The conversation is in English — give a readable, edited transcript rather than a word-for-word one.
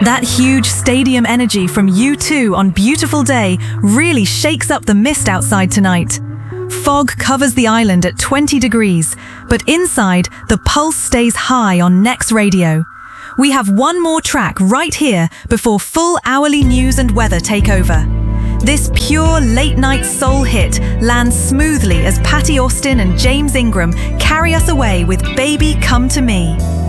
That huge stadium energy from U2 on Beautiful Day really shakes up the mist outside tonight. Fog covers the island at 20 degrees, but inside, the pulse stays high on Next Radio. We have one more track right here before full hourly news and weather take over. This pure late-night soul hit lands smoothly as Patty Austin and James Ingram carry us away with Baby Come to Me.